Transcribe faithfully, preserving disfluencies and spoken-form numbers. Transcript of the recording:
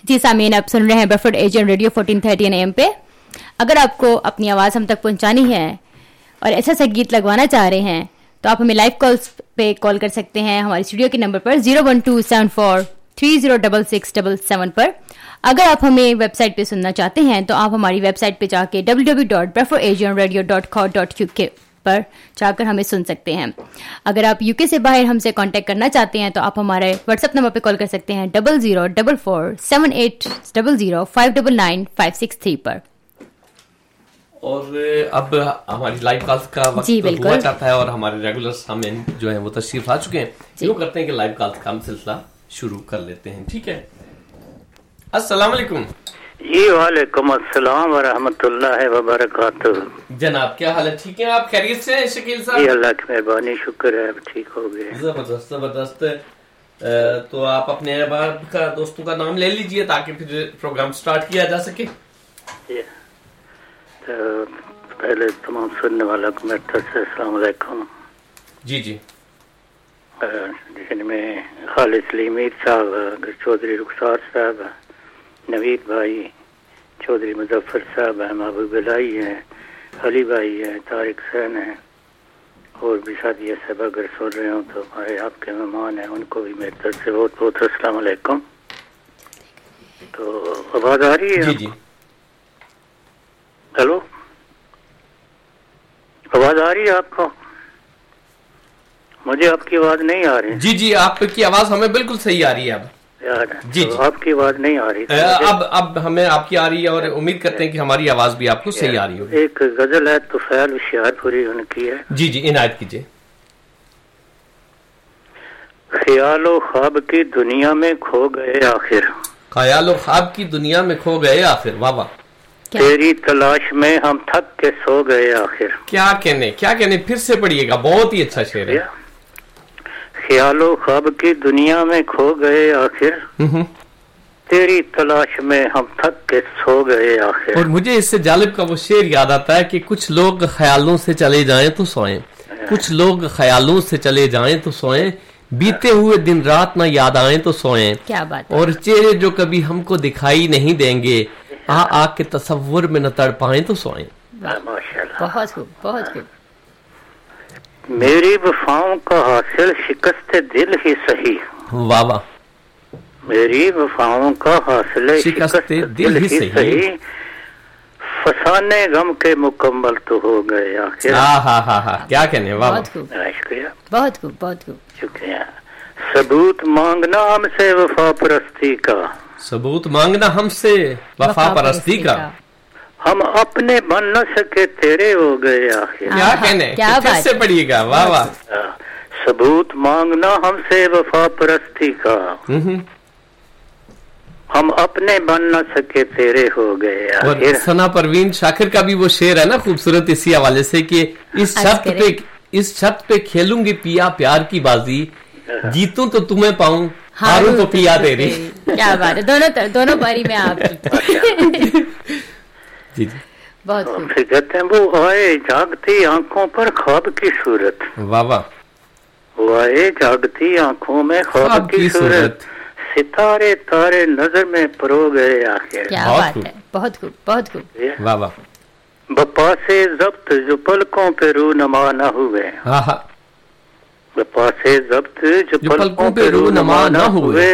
जी सामीन, आप सुन रहे हैं Bradford Aegean radio fourteen thirty M पे। अगर आपको अपनी आवाज़ हम तक पहुंचानी है और ऐसा सा गीत लगवाना चाह रहे हैं तो आप हमें लाइव कॉल्स पे कॉल कर सकते हैं हमारे स्टूडियो के नंबर पर zero one two seven four three zero double six double seven पर। अगर आप हमें वेबसाइट पे सुनना चाहते हैं तो आप हमारी वेबसाइट पे जाके W W W dot Bradford Aegean radio dot com dot U के पर जाकर हमें सुन सकते हैं। अगर आप यूके से बाहर हमसे कांटेक्ट करना चाहते हैं तो आप हमारे व्हाट्सएप नंबर पे कॉल कर सकते हैं double zero double four seven eight double zero five double nine five six three पर। और अब हमारी लाइव कॉल्स का वक्त हुआ जाता है और हमारे रेगुलर सामीन जो है वो तशरीफ आ चुके हैं। यूँ करते हैं कि लाइव कॉल्स का हम सिलसिला शुरू कर लेते हैं। ठीक है, अस्सलाम वालेकुम। जी वालेकुम अस्सलाम व रहमतुल्लाहि व बरकातुहू। जनाब क्या हाल है? ठीक है, आप खैरियत से हैं शकील साहब? जी अल्लाह की मेहरबानी, शुक्र है, ठीक हो गए। जबरदस्त जबरदस्त। तो आप अपने अहबाब का दोस्तों का नाम ले लीजिए ताकि फिर प्रोग्राम स्टार्ट किया जा सके। तो पहले तमाम सुनने वालों को मेरी तरफ से अस्सलाम वालेकुम। जी जी। जिनमें खालिद सलीम मीर साहब, चौधरी रुखसार साहब, नवीद भाई, चौधरी मुजफ्फर साहब हैं, महबूब लाई हैं, अली भाई हैं, तारिक सैन हैं और भी साथी सब अगर सुन रहे हो तो हमारे आपके मेहमान हैं, उनको भी मेरी तरफ से बहुत बहुत अस्सलाम वालेकुम। तो आवाज आ रही है? जी जी। हेलो, आवाज आ रही है आपको? मुझे आपकी आवाज नहीं आ रही। जी जी, आपकी आवाज हमें बिल्कुल सही आ रही है अब। यार जी, तो जी। आपकी आवाज नहीं आ रही। अब अब हमें आपकी आ रही है और उम्मीद करते हैं कि हमारी आवाज भी आपको सही आ रही होगी। एक गजल है तो ख्याल होशियारपुरी उनकी है। जी जी, इनायत कीजिए। ख्यालो ख्वाब की दुनिया में खो गए आखिर, ख्यालो ख्वाब की दुनिया में खो गए आखिर। वाह वाह। तेरी तलाश में हम थक के सो गए आखिर। क्या कहने क्या कहने फिर से पढ़िएगा, बहुत ही अच्छा शेर है। ख्यालो ख्वाब की दुनिया में खो गए आखिर, तेरी तलाश में हम थक के सो गए आखिर। और मुझे इससे जालिब का वो शेर याद आता है कि कुछ लोग ख्यालों से चले जाएं तो सोएं, कुछ लोग ख्यालों से चले जाएं तो सोएं, बीते हुए दिन रात ना याद आए तो सोएं। क्या बात। और चेहरे जो कभी हमको दिखाई नहीं देंगे, आ आ के तसव्वुर में न तड़ पाए तो सोएं। माशाल्लाह, बहुत खूब बहुत खूब। मेरी वफाओं का हासिल शिकस्त दिल ही सही। वाह वाह। मेरी वफाओं का हासिल शिकस्त दिल ही सही, फसाने गम के मुकम्मल तो हो गए आखिर। हाँ हाँ हाँ हाँ, क्या कहने। वाह, बहुत खूब शुक्रिया, बहुत खूब बहुत खूब, शुक्रिया। सबूत मांगना हमसे वफा परस्ती का, सबूत मांगना हमसे वफा परस्ती का, हम अपने बन न सके तेरे हो गए आखिर। क्या कहने, क्या फिर से पढ़िएगा। वाह वाह। सबूत मांगना हमसे वफा परस्ती का, हम अपने बन न सके तेरे हो गए आखिर। और सना परवीन शाकिर का भी वो शेर है ना खूबसूरत इसी हवाले से कि इस छत पे इस छत पे खेलूंगी पिया प्यार की बाजी, जीतूं तो तुम्हें पाऊं, हारूं तो पिया तेरी। क्या बात है, दोनों दोनों बारी में आपकी। जी जी, बहुत फिर कहते हैं वो आए जागती आंखों पर ख्वाब की सूरत। वाह वाह। वो आए जागती आंखों में ख्वाब की सूरत, सितारे तारे नजर में परो गए आखिर। क्या बात है, बहुत खूब बहुत खूब। वाह वाह। बप्पा से जब्त जो पलकों पे रूनमा न हुए, हाँ हाँ, बप्पा से जब्त जो पलकों पे रूनमा न हुए,